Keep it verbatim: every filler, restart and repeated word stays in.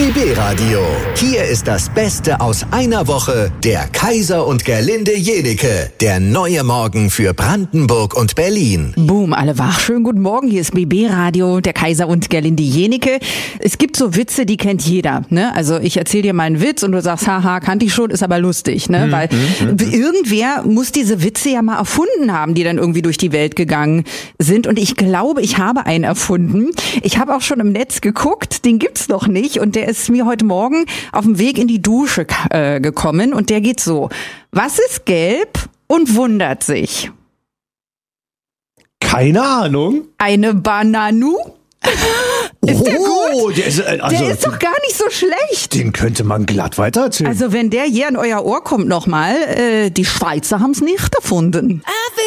B B-Radio. Hier ist das Beste aus einer Woche. Der Kaiser und Gerlinde Jenike. Der neue Morgen für Brandenburg und Berlin. Boom, alle wach. Schönen guten Morgen. Hier ist B B-Radio, der Kaiser und Gerlinde Jenike. Es gibt so Witze, die kennt jeder. Ne? Also ich erzähle dir mal einen Witz und du sagst, haha, kannte ich schon, ist aber lustig. Ne? Mhm. Weil mhm. irgendwer muss diese Witze ja mal erfunden haben, die dann irgendwie durch die Welt gegangen sind. Und ich glaube, ich habe einen erfunden. Ich habe auch schon im Netz geguckt, den gibt's noch nicht. Und der ist mir heute Morgen auf dem Weg in die Dusche äh, gekommen. Und der geht so: Was ist gelb und wundert sich? Keine Ahnung. Eine Bananu? Ist der Oh, gut? der ist, äh, also, Der ist doch gar nicht so schlecht. den könnte man glatt weitererzählen. Also wenn der hier in euer Ohr kommt nochmal, äh, die Schweizer haben's nicht erfunden. I